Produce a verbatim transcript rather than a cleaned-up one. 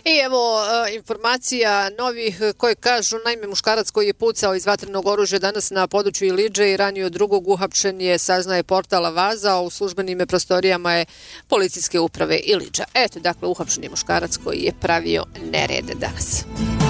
I evo e, informacija novih koje kažu, naime muškarac koji je pucao iz vatrenog oružja danas na području Ilidže i ranio drugog uhapšen je, saznaje portal Avaza, a u službenim prostorijama je policijske uprave Ilidža. Eto, dakle, uhapšen je muškarac koji je pravio nered danas.